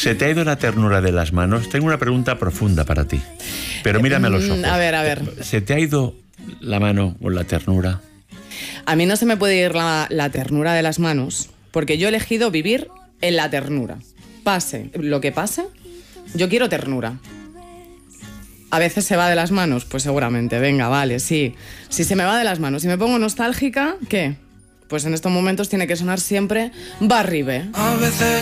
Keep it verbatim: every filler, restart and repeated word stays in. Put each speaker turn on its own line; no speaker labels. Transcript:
¿Se te ha ido la ternura de las manos? Tengo una pregunta profunda para ti, pero mírame a los ojos.
A ver, a ver.
¿Se te ha ido la mano o la ternura?
A mí no se me puede ir la, la ternura de las manos, porque yo he elegido vivir en la ternura. Pase lo que pase, yo quiero ternura. ¿A veces se va de las manos? Pues seguramente, venga, vale, sí. Si se me va de las manos, si me pongo nostálgica, ¿qué? Pues en estos momentos tiene que sonar siempre Barribe.
A veces